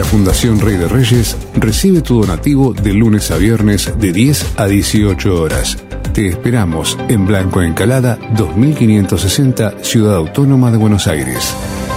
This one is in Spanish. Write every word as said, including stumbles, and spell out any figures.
Fundación Rey de Reyes recibe tu donativo de lunes a viernes de diez a dieciocho horas. Te esperamos en Blanco Encalada dos mil quinientos sesenta, Ciudad Autónoma de Buenos Aires.